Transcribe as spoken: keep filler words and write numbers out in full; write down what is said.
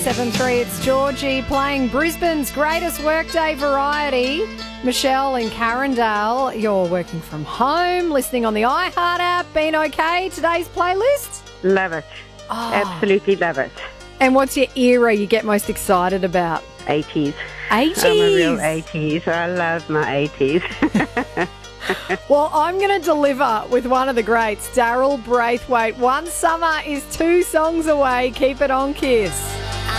seven three, it's Georgie playing Brisbane's greatest workday variety. Michelle in Carindale, you're working from home, listening on the iHeart app. Been okay today's playlist? Love it. Oh. Absolutely love it. And what's your era you get most excited about? eighties. eighties? I'm a real eighties. I love my eighties. Well, I'm going to deliver with one of the greats, Daryl Braithwaite. One summer is two songs away. Keep it on, Kiss.